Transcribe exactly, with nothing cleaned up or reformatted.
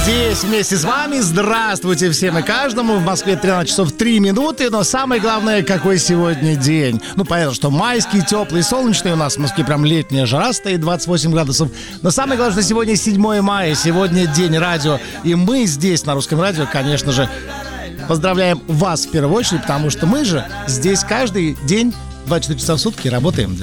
здесь вместе с вами. Здравствуйте всем и каждому. В Москве тринадцать часов три минуты. Но самое главное, какой сегодня день. Ну, понятно, что майский, теплый, солнечный. У нас в Москве прям летняя жара стоит, двадцать восемь градусов. Но самое главное, что сегодня седьмое мая. Сегодня день радио. И мы здесь, на Русском радио, конечно же, поздравляем вас в первую очередь, потому что мы же здесь каждый день, двадцать четыре часа в сутки работаем для